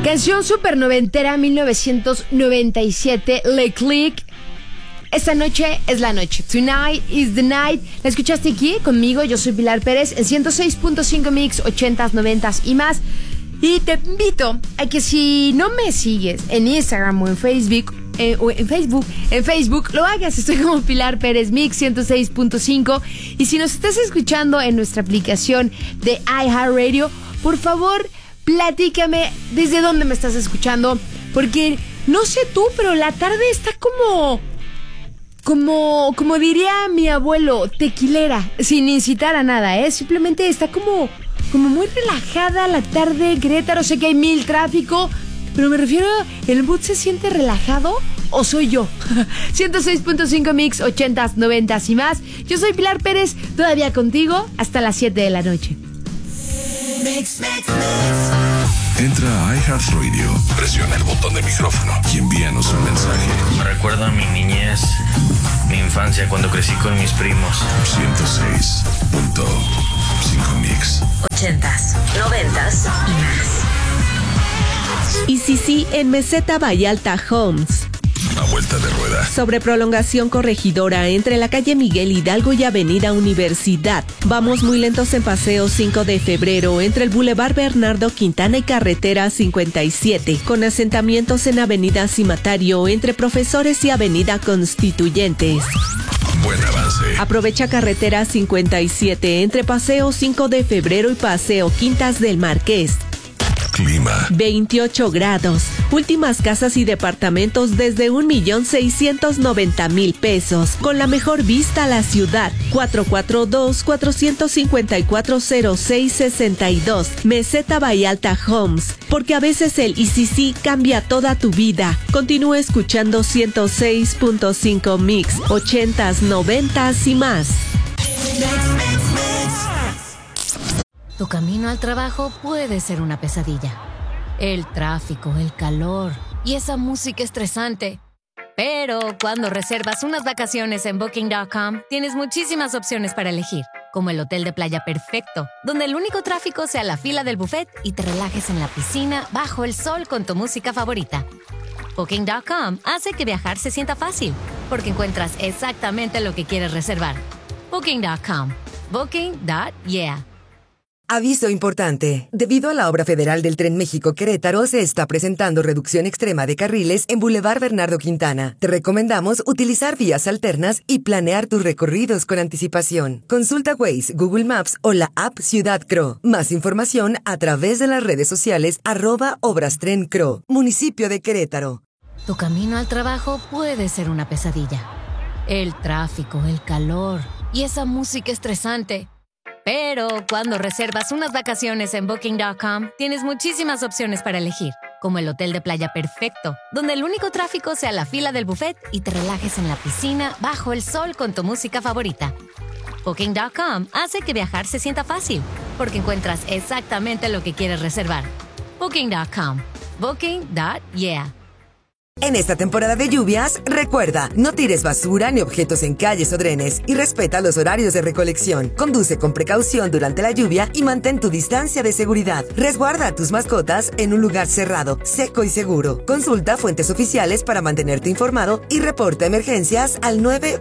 Canción super noventera, 1997, Le Click. Esta noche es la noche. Tonight is the night. La escuchaste aquí conmigo. Yo soy Pilar Pérez en 106.5 Mix, 80s, 90s y más. Y te invito a que si no me sigues en Instagram o en Facebook, en Facebook lo hagas. Estoy como Pilar Pérez Mix 106.5. Y si nos estás escuchando en nuestra aplicación de iHeartRadio, por favor, platícame desde dónde me estás escuchando. Porque no sé tú, pero la tarde está como diría mi abuelo, tequilera, sin incitar a nada, ¿eh? Simplemente está como muy relajada la tarde, Querétaro. Sé que hay mil tráfico, pero me refiero, ¿el mood se siente relajado o soy yo? 106.5 Mix, 80s, 90s y más. Yo soy Pilar Pérez, todavía contigo hasta las 7 de la noche. Entra a iHeartRadio, presiona el botón de micrófono y envíanos un mensaje. Me recuerda a mi niñez, mi infancia cuando crecí con mis primos. 106.5 Mix. 80s, 90s y más. Y sí, en Meseta Vallalta Homes. A vuelta de rueda. Sobre prolongación corregidora entre la calle Miguel Hidalgo y avenida Universidad. Vamos muy lentos en Paseo 5 de Febrero entre el Boulevard Bernardo Quintana y Carretera 57. Con asentamientos en avenida Cimatario entre Profesores y avenida Constituyentes. Buen avance. Aprovecha Carretera 57 entre Paseo 5 de Febrero y Paseo Quintas del Marqués. Clima. 28 grados. Últimas casas y departamentos desde 1,690,000 pesos. Con la mejor vista a la ciudad. 442-454-0662. Meseta Vallalta Homes. Porque a veces el ICC cambia toda tu vida. Continúa escuchando 106.5 Mix. 80s, 90s y más. Tu camino al trabajo puede ser una pesadilla. El tráfico, el calor y esa música estresante. Pero cuando reservas unas vacaciones en Booking.com, tienes muchísimas opciones para elegir. Como el hotel de playa perfecto, donde el único tráfico sea la fila del buffet y te relajes en la piscina bajo el sol con tu música favorita. Booking.com hace que viajar se sienta fácil, porque encuentras exactamente lo que quieres reservar. Booking.com. Booking.yeah. Aviso importante. Debido a la obra federal del Tren México-Querétaro, se está presentando reducción extrema de carriles en Boulevard Bernardo Quintana. Te recomendamos utilizar vías alternas y planear tus recorridos con anticipación. Consulta Waze, Google Maps o la app Ciudad Cro. Más información a través de las redes sociales @ObrasTrenCro. Municipio de Querétaro. Tu camino al trabajo puede ser una pesadilla. El tráfico, el calor y esa música estresante. Pero cuando reservas unas vacaciones en Booking.com, tienes muchísimas opciones para elegir. Como el hotel de playa perfecto, donde el único tráfico sea la fila del buffet y te relajes en la piscina bajo el sol con tu música favorita. Booking.com hace que viajar se sienta fácil, porque encuentras exactamente lo que quieres reservar. Booking.com. Booking.yeah. En esta temporada de lluvias, recuerda, no tires basura ni objetos en calles o drenes y respeta los horarios de recolección. Conduce con precaución durante la lluvia y mantén tu distancia de seguridad. Resguarda a tus mascotas en un lugar cerrado, seco y seguro. Consulta fuentes oficiales para mantenerte informado y reporta emergencias al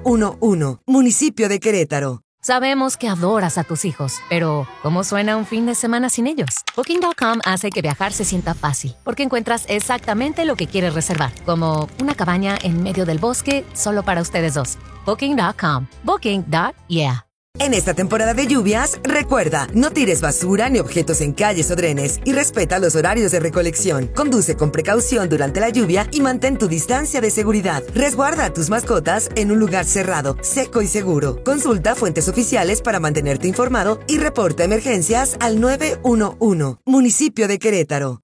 911. Municipio de Querétaro. Sabemos que adoras a tus hijos, pero ¿cómo suena un fin de semana sin ellos? Booking.com hace que viajar se sienta fácil, porque encuentras exactamente lo que quieres reservar, como una cabaña en medio del bosque solo para ustedes dos. Booking.com. Booking.yeah. En esta temporada de lluvias, recuerda, no tires basura ni objetos en calles o drenes y respeta los horarios de recolección. Conduce con precaución durante la lluvia y mantén tu distancia de seguridad. Resguarda a tus mascotas en un lugar cerrado, seco y seguro. Consulta fuentes oficiales para mantenerte informado y reporta emergencias al 911. Municipio de Querétaro.